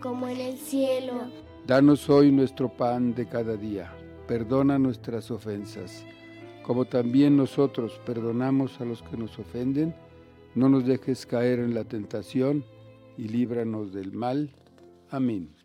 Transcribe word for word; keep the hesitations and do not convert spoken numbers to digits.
como en el cielo. Danos hoy nuestro pan de cada día. Perdona nuestras ofensas, como también nosotros perdonamos a los que nos ofenden. No nos dejes caer en la tentación y líbranos del mal. Amén.